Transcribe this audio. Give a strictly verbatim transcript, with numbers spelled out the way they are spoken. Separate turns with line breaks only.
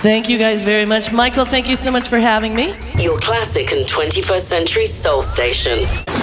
Thank you guys very much. Michael, thank you so much for having me.
Your classic and twenty-first century soul station.